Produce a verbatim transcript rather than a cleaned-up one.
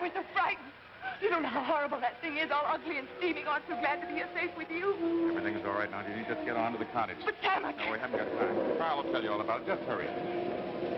we're so frightened. You don't know how horrible that thing is, all ugly and steaming. Aren't you glad to be here safe with you? Everything is all right now. You need just get on to the cottage. But Sam, I No, we haven't got time. Carl will tell you all about it. Just hurry.